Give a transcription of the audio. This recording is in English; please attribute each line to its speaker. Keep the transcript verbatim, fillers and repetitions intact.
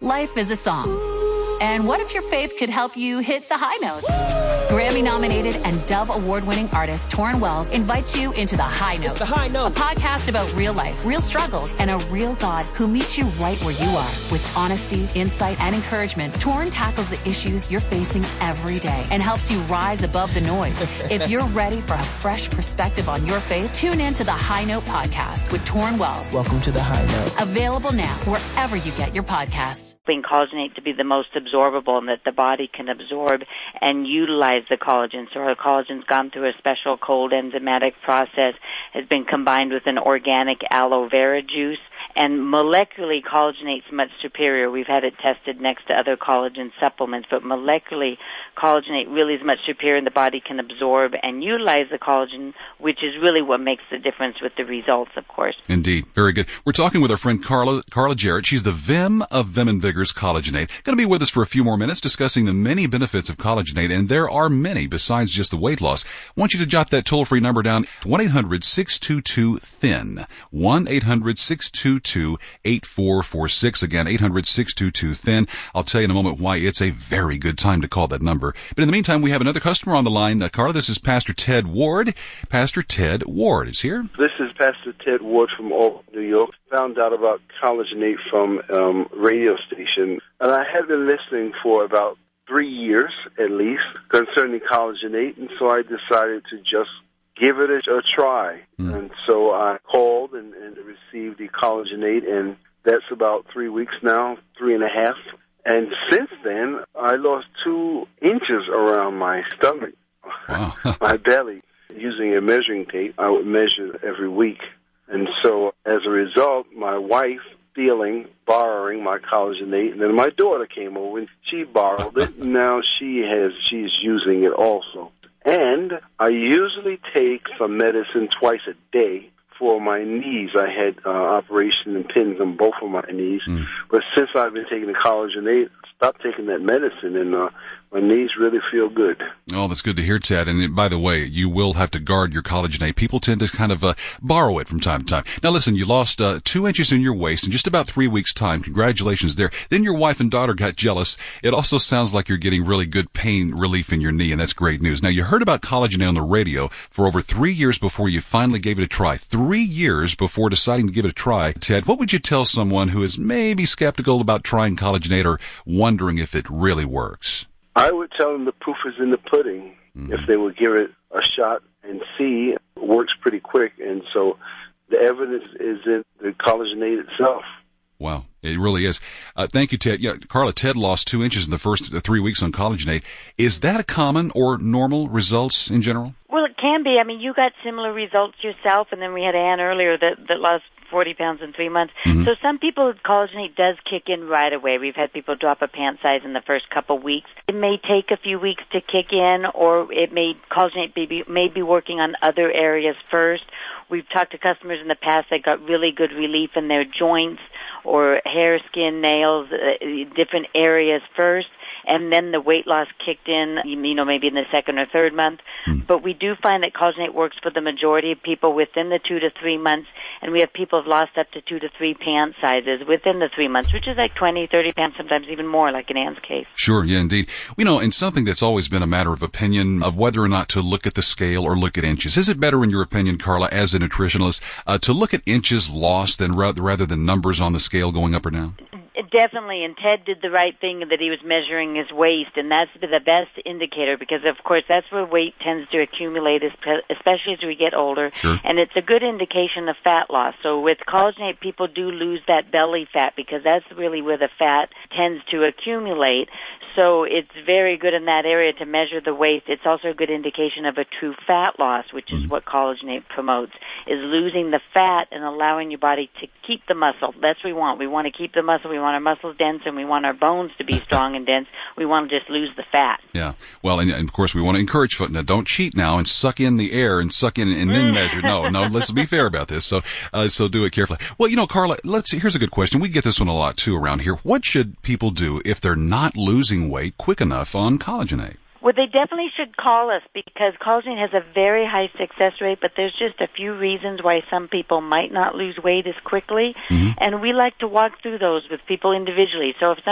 Speaker 1: Life is a song. And what if your faith could help you hit the high notes? Grammy-nominated and Dove Award-winning artist Torrin Wells invites you into The High Note.
Speaker 2: It's The High Note.
Speaker 1: A podcast about real life, real struggles, and a real God who meets you right where you are. With honesty, insight, and encouragement, Torrin tackles the issues you're facing every day and helps you rise above the noise. If you're ready for a fresh perspective on your faith, tune in to The High Note podcast with Torrin Wells.
Speaker 2: Welcome to The High Note.
Speaker 1: Available now wherever you get your podcasts.
Speaker 3: Collagenate to be the most absorbable and that the body can absorb and utilize the collagen. So our collagen's gone through a special cold enzymatic process, has been combined with an organic aloe vera juice, and molecularly collagenate's much superior. We've had it tested next to other collagen supplements, but molecularly collagenate really is much superior, and the body can absorb and utilize the collagen, which is really what makes the difference with the results, of course.
Speaker 4: Indeed. Very good. We're talking with our friend Carla, Carla Jarrett. She's the Vim of Vim and Vigor's Collagenate. Going to be with us for a few more minutes discussing the many benefits of collagenate, and there are many besides just the weight loss. I want you to jot that toll-free number down, one eight hundred six two two thin, one eight hundred six two two eight four four six. Again, eight hundred six two two thin. I'll tell you in a moment why it's a very good time to call that number. But in the meantime, we have another customer on the line. Uh, Carla, this is Pastor Ted Ward. Pastor Ted Ward is here.
Speaker 5: This is Pastor Ted Ward from Albany, New York. Found out about collagenate from um, radio station, and I had been listening for about three years at least concerning collagenate, and so I decided to just give it a, a try. Mm. And so I called and, and received the collagenate, and that's about three weeks now, three and a half. And since then, I lost two inches around my stomach,
Speaker 4: wow.
Speaker 5: my belly. Using a measuring tape, I would measure every week. And so as a result, my wife stealing, borrowing my collagenate, and then my daughter came over and she borrowed it. Now she has, she's using it also. And I usually take some medicine twice a day for my knees. I had uh, operation and pins on both of my knees. Mm. But since I've been taking the collagenate, I stopped taking that medicine, and uh, my knees really feel good.
Speaker 4: Oh, that's good to hear, Ted. And by the way, you will have to guard your collagenate. People tend to kind of uh, borrow it from time to time. Now, listen, you lost uh, two inches in your waist in just about three weeks' time. Congratulations there. Then your wife and daughter got jealous. It also sounds like you're getting really good pain relief in your knee, and that's great news. Now, you heard about collagenate on the radio for over three years before you finally gave it a try. Three years before deciding to give it a try. Ted, what would you tell someone who is maybe skeptical about trying collagenate or wondering if it really works?
Speaker 5: I would tell them the proof is in the pudding. Mm-hmm. If they would give it a shot and see, it works pretty quick. And so the evidence is in the collagenate itself.
Speaker 4: Wow, it really is. Uh, thank you, Ted. Yeah, Carla, Ted lost two inches in the first three weeks on collagenate. Is that a common or normal results in general?
Speaker 3: Well, it can be. I mean, you got similar results yourself, and then we had Ann earlier that, that lost forty pounds in three months. Mm-hmm. So some people, collagenate does kick in right away. We've had people drop a pant size in the first couple weeks. It may take a few weeks to kick in, or it may, collagenate be, may be working on other areas first. We've talked to customers in the past that got really good relief in their joints or hair, skin, nails, uh, different areas first, and then the weight loss kicked in, you know, maybe in the second or third month. Mm. But we do find that collagenate works for the majority of people within the two to three months, and we have people who have lost up to two to three pant sizes within the three months, which is like twenty, thirty pounds, sometimes even more, like in Ann's case.
Speaker 4: Sure, yeah, indeed. You know, and something that's always been a matter of opinion of whether or not to look at the scale or look at inches. Is it better, in your opinion, Carla, as a nutritionalist, uh, to look at inches lost than rather, rather than numbers on the scale going up or down?
Speaker 3: Definitely, and Ted did the right thing that he was measuring his waist, and that's the best indicator because, of course, that's where weight tends to accumulate, especially as we get older,
Speaker 4: sure.
Speaker 3: And it's a good indication of fat loss. So with collagenate, people do lose that belly fat because that's really where the fat tends to accumulate. So it's very good in that area to measure the waist. It's also a good indication of a true fat loss, which is mm-hmm. what collagenate promotes, is losing the fat and allowing your body to keep the muscle. That's what we want. We want to keep the muscle. We want our muscles dense, and we want our bones to be strong and dense. We want to just lose the fat.
Speaker 4: Yeah. Well, and, and of course, we want to encourage folks. Now, don't cheat now and suck in the air and suck in and then measure. No, no, let's be fair about this. So, uh, so do it carefully. Well, you know, Carla, let's see. Here's a good question. We get this one a lot, too, around here. What should people do if they're not losing weight quick enough on collagenate?
Speaker 3: Well, they definitely should call us because collagen has a very high success rate, but there's just a few reasons why some people might not lose weight as quickly, mm-hmm. and we like to walk through those with people individually. So if some